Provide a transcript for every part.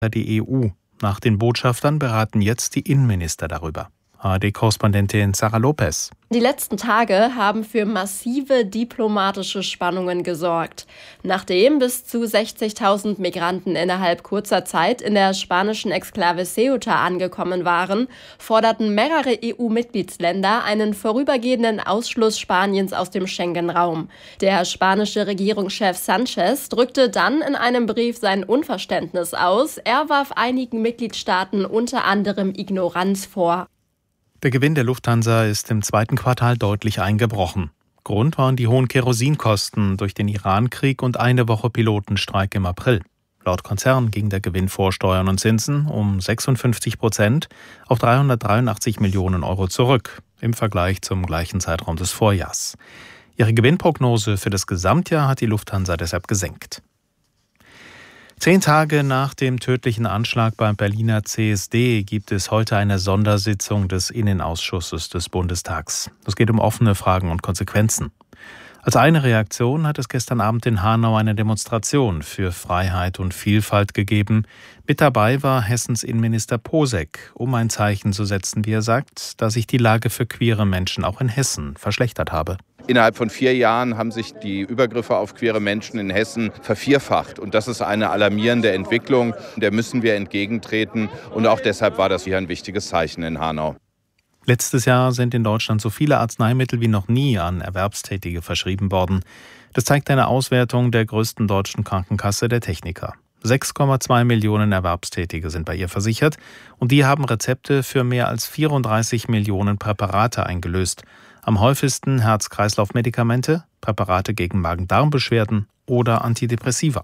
die EU. Nach den Botschaftern beraten jetzt die Innenminister darüber. ARD-Korrespondentin Sarah Lopez. Die letzten Tage haben für massive diplomatische Spannungen gesorgt. Nachdem bis zu 60.000 Migranten innerhalb kurzer Zeit in der spanischen Exklave Ceuta angekommen waren, forderten mehrere EU-Mitgliedsländer einen vorübergehenden Ausschluss Spaniens aus dem Schengen-Raum. Der spanische Regierungschef Sánchez drückte dann in einem Brief sein Unverständnis aus. Er warf einigen Mitgliedstaaten unter anderem Ignoranz vor. Der Gewinn der Lufthansa ist im zweiten Quartal deutlich eingebrochen. Grund waren die hohen Kerosinkosten durch den Iran-Krieg und eine Woche Pilotenstreik im April. Laut Konzern ging der Gewinn vor Steuern und Zinsen um 56% auf 383 Millionen Euro zurück, im Vergleich zum gleichen Zeitraum des Vorjahrs. Ihre Gewinnprognose für das Gesamtjahr hat die Lufthansa deshalb gesenkt. 10 Tage nach dem tödlichen Anschlag beim Berliner CSD gibt es heute eine Sondersitzung des Innenausschusses des Bundestags. Es geht um offene Fragen und Konsequenzen. Als eine Reaktion hat es gestern Abend in Hanau eine Demonstration für Freiheit und Vielfalt gegeben. Mit dabei war Hessens Innenminister Posek, um ein Zeichen zu setzen, wie er sagt, dass sich die Lage für queere Menschen auch in Hessen verschlechtert habe. Innerhalb von 4 Jahren haben sich die Übergriffe auf queere Menschen in Hessen vervierfacht. Und das ist eine alarmierende Entwicklung, der müssen wir entgegentreten. Und auch deshalb war das hier ein wichtiges Zeichen in Hanau. Letztes Jahr sind in Deutschland so viele Arzneimittel wie noch nie an Erwerbstätige verschrieben worden. Das zeigt eine Auswertung der größten deutschen Krankenkasse, der Techniker. 6,2 Millionen Erwerbstätige sind bei ihr versichert und die haben Rezepte für mehr als 34 Millionen Präparate eingelöst. Am häufigsten Herz-Kreislauf-Medikamente, Präparate gegen Magen-Darm-Beschwerden oder Antidepressiva.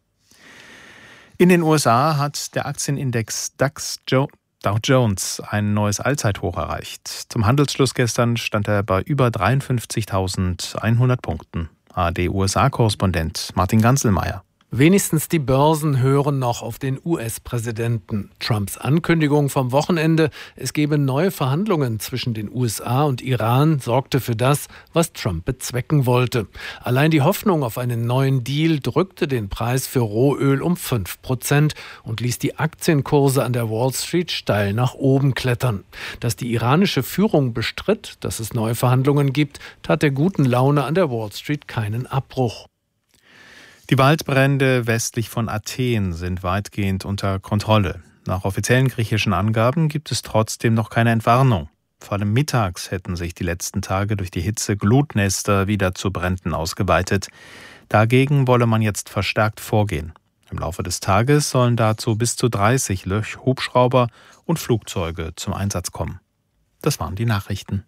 In den USA hat der Aktienindex Dow Jones ein neues Allzeithoch erreicht. Zum Handelsschluss gestern stand er bei über 53.100 Punkten. ARD-USA-Korrespondent Martin Ganzelmeier. Wenigstens die Börsen hören noch auf den US-Präsidenten. Trumps Ankündigung vom Wochenende, es gebe neue Verhandlungen zwischen den USA und Iran, sorgte für das, was Trump bezwecken wollte. Allein die Hoffnung auf einen neuen Deal drückte den Preis für Rohöl um 5% und ließ die Aktienkurse an der Wall Street steil nach oben klettern. Dass die iranische Führung bestritt, dass es neue Verhandlungen gibt, tat der guten Laune an der Wall Street keinen Abbruch. Die Waldbrände westlich von Athen sind weitgehend unter Kontrolle. Nach offiziellen griechischen Angaben gibt es trotzdem noch keine Entwarnung. Vor allem mittags hätten sich die letzten Tage durch die Hitze Glutnester wieder zu Bränden ausgeweitet. Dagegen wolle man jetzt verstärkt vorgehen. Im Laufe des Tages sollen dazu bis zu 30 Hubschrauber und Flugzeuge zum Einsatz kommen. Das waren die Nachrichten.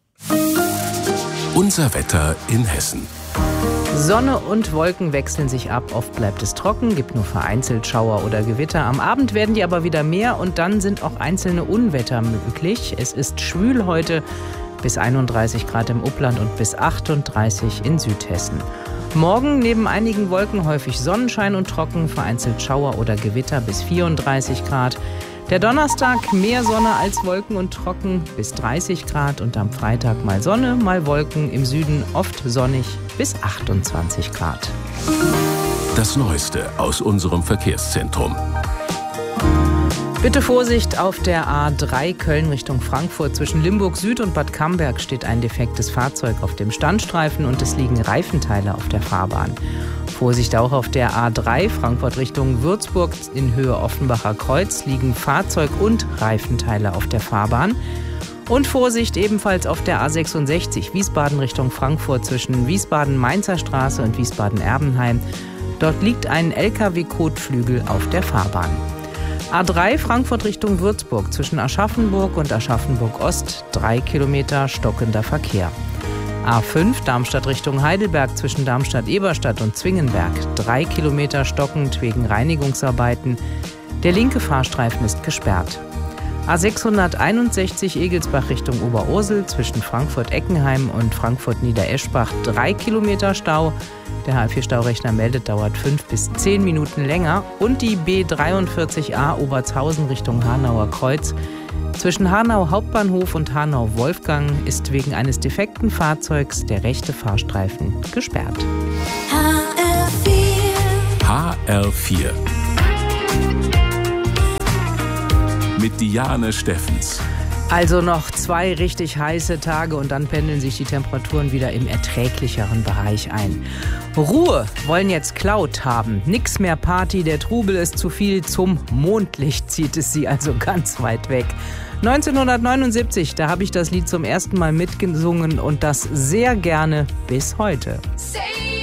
Unser Wetter in Hessen. Sonne und Wolken wechseln sich ab. Oft bleibt es trocken, gibt nur vereinzelt Schauer oder Gewitter. Am Abend werden die aber wieder mehr und dann sind auch einzelne Unwetter möglich. Es ist schwül heute, bis 31 Grad im Upland und bis 38 in Südhessen. Morgen neben einigen Wolken häufig Sonnenschein und trocken, vereinzelt Schauer oder Gewitter bis 34 Grad. Der Donnerstag mehr Sonne als Wolken und trocken bis 30 Grad und am Freitag mal Sonne, mal Wolken, im Süden oft sonnig bis 28 Grad. Das Neueste aus unserem Verkehrszentrum. Bitte Vorsicht, auf der A3 Köln Richtung Frankfurt zwischen Limburg Süd und Bad Camberg steht ein defektes Fahrzeug auf dem Standstreifen und es liegen Reifenteile auf der Fahrbahn. Vorsicht auch auf der A3 Frankfurt Richtung Würzburg in Höhe Offenbacher Kreuz liegen Fahrzeug und Reifenteile auf der Fahrbahn. Und Vorsicht ebenfalls auf der A66 Wiesbaden Richtung Frankfurt zwischen Wiesbaden-Mainzer Straße und Wiesbaden-Erbenheim. Dort liegt ein LKW-Kotflügel auf der Fahrbahn. A3 Frankfurt Richtung Würzburg zwischen Aschaffenburg und Aschaffenburg-Ost 3 Kilometer stockender Verkehr. A5 Darmstadt Richtung Heidelberg zwischen Darmstadt-Eberstadt und Zwingenberg 3 Kilometer stockend wegen Reinigungsarbeiten. Der linke Fahrstreifen ist gesperrt. A661 Egelsbach Richtung Oberursel zwischen Frankfurt-Eckenheim und Frankfurt-Niedereschbach 3 Kilometer Stau. Der H4-Staurechner meldet, dauert 5 bis 10 Minuten länger. Und die B43a Obertshausen Richtung Hanauer Kreuz zwischen Hanau Hauptbahnhof und Hanau Wolfgang ist wegen eines defekten Fahrzeugs der rechte Fahrstreifen gesperrt. HR4 mit Diane Steffens. Also noch 2 richtig heiße Tage und dann pendeln sich die Temperaturen wieder im erträglicheren Bereich ein. Ruhe wollen jetzt Cloud haben. Nix mehr Party, der Trubel ist zu viel. Zum Mondlicht zieht es sie also ganz weit weg. 1979, da habe ich das Lied zum ersten Mal mitgesungen und das sehr gerne bis heute. Say